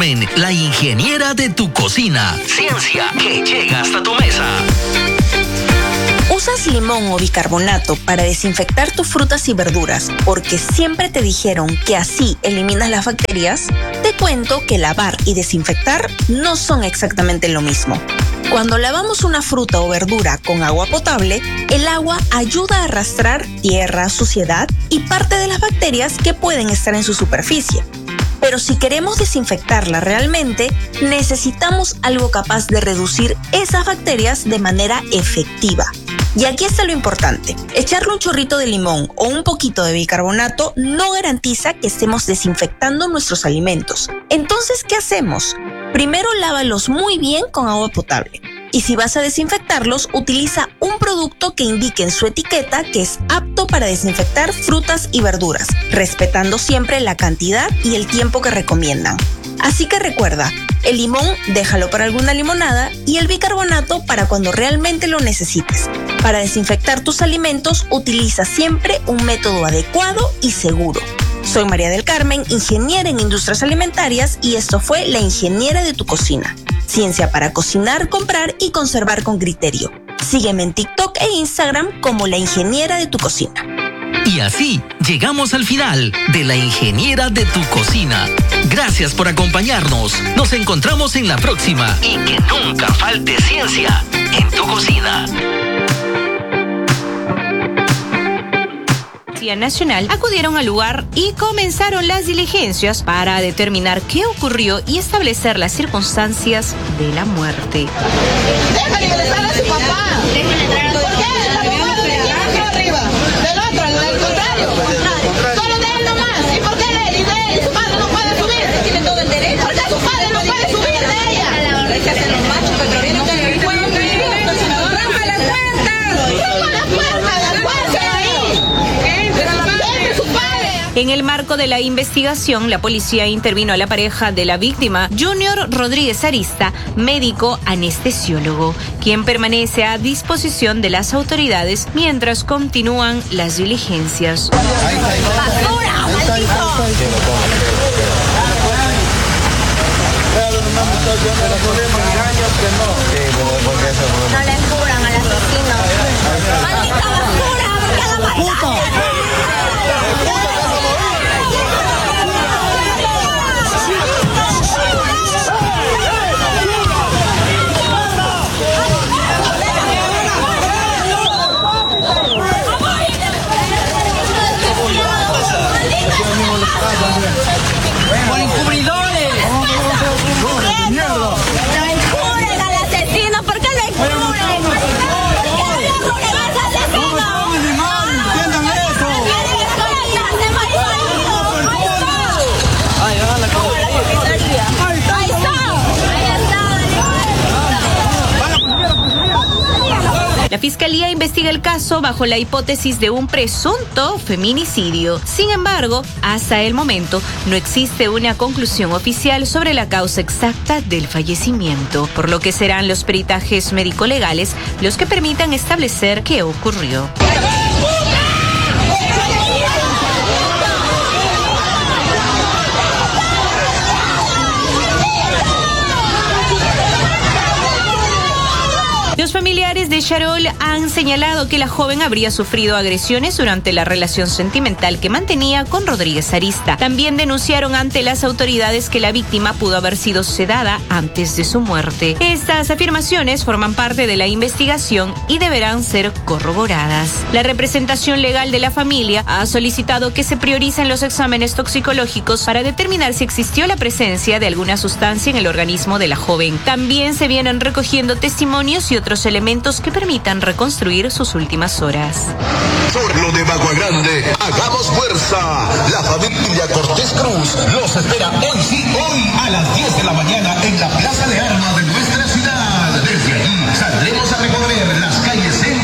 La ingeniera de tu cocina. Ciencia que llega hasta tu mesa. ¿Usas limón o bicarbonato para desinfectar tus frutas y verduras porque siempre te dijeron que así eliminas las bacterias? Te cuento que lavar y desinfectar no son exactamente lo mismo. Cuando lavamos una fruta o verdura con agua potable, el agua ayuda a arrastrar tierra, suciedad y parte de las bacterias que pueden estar en su superficie. Pero si queremos desinfectarla realmente, necesitamos algo capaz de reducir esas bacterias de manera efectiva. Y aquí está lo importante. Echarle un chorrito de limón o un poquito de bicarbonato no garantiza que estemos desinfectando nuestros alimentos. Entonces, ¿qué hacemos? Primero lávalos muy bien con agua potable. Y si vas a desinfectarlos, utiliza un producto que indique en su etiqueta que es apto para desinfectar frutas y verduras, respetando siempre la cantidad y el tiempo que recomiendan. Así que recuerda, el limón déjalo para alguna limonada y el bicarbonato para cuando realmente lo necesites. Para desinfectar tus alimentos, utiliza siempre un método adecuado y seguro. Soy María del Carmen, ingeniera en industrias alimentarias, y esto fue La Ingeniera de tu Cocina. Ciencia para cocinar, comprar y conservar con criterio. Sígueme en TikTok e Instagram como La Ingeniera de tu Cocina. Y así llegamos al final de La Ingeniera de tu Cocina. Gracias por acompañarnos. Nos encontramos en la próxima. Y que nunca falte ciencia en tu cocina. Nacional acudieron al lugar y comenzaron las diligencias para determinar qué ocurrió y establecer las circunstancias de la muerte. Déjale ingresar a su papá. Déjale entrar a su papá. ¿Por qué? Arriba. Del otro, al contrario. Solo de él nomás. ¿Y por qué de él? Y de él. Su padre no puede subir. Tiene todo el derecho. ¿Por qué su padre no puede subir de ella? A la hora que hacen los machos, pero vienen con el cuello. ¡Rompa la puerta! ¡Rompa la puerta! ¡La puerta ahí! En el marco de la investigación, la policía intervino a la pareja de la víctima, Junior Rodríguez Arista, médico anestesiólogo, quien permanece a disposición de las autoridades mientras continúan las diligencias. ¡Basura! No le curan al asesino. ¡Maldita basura! ¿Por qué la ¡Por encubridores! ¡Mierda! ¡Lo encubren al asesino! ¿Por qué lo encubren? ¿Por qué lo encubren al asesino? ¡Entiendan eso! ¡Ahí La Fiscalía investiga el caso bajo la hipótesis de un presunto feminicidio. Sin embargo, hasta el momento no existe una conclusión oficial sobre la causa exacta del fallecimiento, por lo que serán los peritajes médico-legales los que permitan establecer qué ocurrió. Los familiares de Sharol han señalado que la joven habría sufrido agresiones durante la relación sentimental que mantenía con Rodríguez Arista. También denunciaron ante las autoridades que la víctima pudo haber sido sedada antes de su muerte. Estas afirmaciones forman parte de la investigación y deberán ser corroboradas. La representación legal de la familia ha solicitado que se prioricen los exámenes toxicológicos para determinar si existió la presencia de alguna sustancia en el organismo de la joven. También se vienen recogiendo testimonios y otros elementos que permitan reconstruir sus últimas horas. Pueblo de Bagua Grande, hagamos fuerza. La familia Cortés Cruz los espera hoy a las 10 de la mañana en la Plaza de Armas de nuestra ciudad. Desde allí saldremos a recorrer las calles en